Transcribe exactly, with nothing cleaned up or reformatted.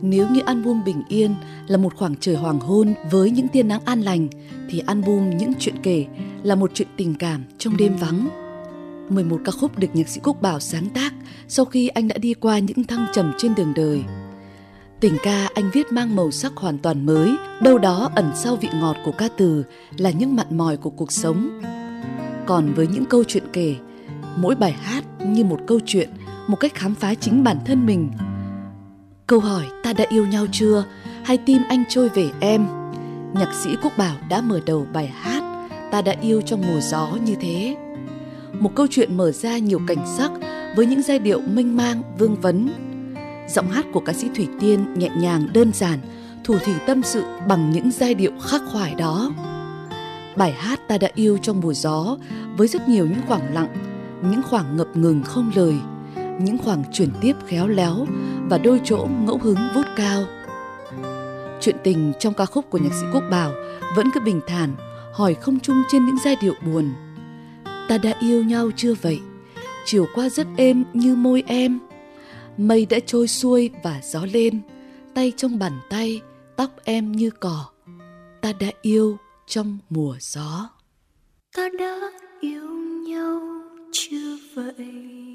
Nếu như album Bình Yên là một khoảng trời hoàng hôn với những tia nắng an lành, thì album Những Chuyện Kể là một chuyện tình cảm trong đêm vắng. mười một ca khúc được nhạc sĩ Quốc Bảo sáng tác sau khi anh đã đi qua những thăng trầm trên đường đời. Tình ca anh viết mang màu sắc hoàn toàn mới, đâu đó ẩn sau vị ngọt của ca từ là những mặn mòi của cuộc sống. Còn với những câu chuyện kể, mỗi bài hát như một câu chuyện, một cách khám phá chính bản thân mình. Câu hỏi ta đã yêu nhau chưa, hay tim anh trôi về em, nhạc sĩ Quốc Bảo đã mở đầu bài hát Ta Đã Yêu Trong Mùa Gió như thế. Một câu chuyện mở ra nhiều cảnh sắc với những giai điệu mênh mang, vương vấn. Giọng hát của ca sĩ Thủy Tiên nhẹ nhàng, đơn giản, thủ thỉ tâm sự bằng những giai điệu khắc khoải đó. Bài hát Ta Đã Yêu Trong Mùa Gió với rất nhiều những khoảng lặng, những khoảng ngập ngừng không lời, những khoảng chuyển tiếp khéo léo và đôi chỗ ngẫu hứng vút cao. Chuyện tình trong ca khúc của nhạc sĩ Quốc Bảo vẫn cứ bình thản, hỏi không chung trên những giai điệu buồn. Ta đã yêu nhau chưa vậy? Chiều qua rất êm như môi em. Mây đã trôi xuôi và gió lên, tay trong bàn tay, tóc em như cỏ. Ta đã yêu trong mùa gió. Ta đã yêu nhau chưa vậy?